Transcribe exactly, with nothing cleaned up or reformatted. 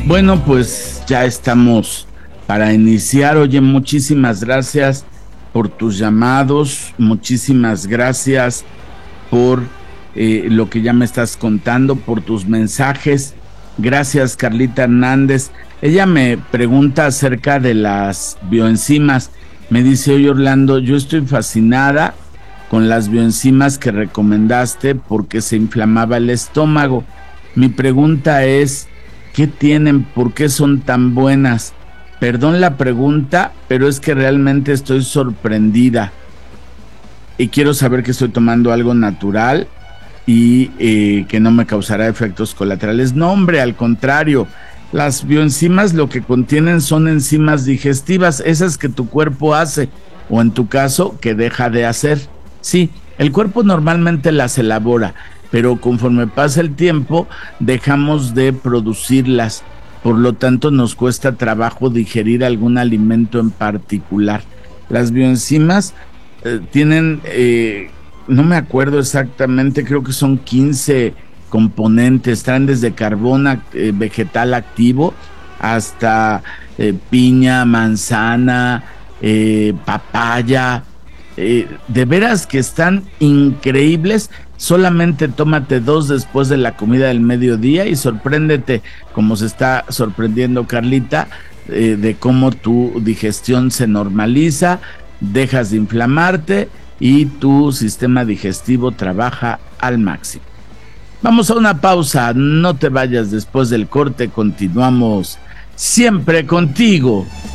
Bueno, pues ya estamos para iniciar. Oye, muchísimas gracias por tus llamados, muchísimas gracias por eh, lo que ya me estás contando, por tus mensajes. Gracias, Carlita Hernández. Ella me pregunta acerca de las bioenzimas. Me dice: oye, Orlando, yo estoy fascinada con las bioenzimas que recomendaste porque se inflamaba el estómago. Mi pregunta es: ¿qué tienen? ¿Por qué son tan buenas? Perdón la pregunta, pero es que realmente estoy sorprendida y quiero saber que estoy tomando algo natural y eh, que no me causará efectos colaterales. No, hombre, al contrario. Las bioenzimas lo que contienen son enzimas digestivas, esas que tu cuerpo hace, o en tu caso, que deja de hacer. Sí, el cuerpo normalmente las elabora, pero conforme pasa el tiempo, dejamos de producirlas. Por lo tanto, nos cuesta trabajo digerir algún alimento en particular. Las bioenzimas eh, tienen, eh, no me acuerdo exactamente, creo que son quince componentes, traen desde carbón eh, vegetal activo hasta eh, piña, manzana, eh, papaya, eh, de veras que están increíbles. Solamente tómate dos después de la comida del mediodía y sorpréndete, como se está sorprendiendo Carlita, eh, de cómo tu digestión se normaliza, dejas de inflamarte y tu sistema digestivo trabaja al máximo. Vamos a una pausa, no te vayas. Después del corte continuamos siempre contigo.